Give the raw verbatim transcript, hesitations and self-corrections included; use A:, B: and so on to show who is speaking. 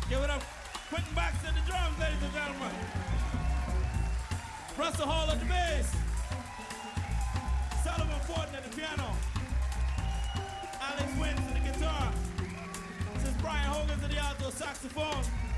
A: Give it up. Quentin Baxter at the drums, ladies and gentlemen. Russell Hall at the bass. Sullivan Fortin at the piano. Alex Wins at the guitar. This is Brian Hogan at the alto saxophone.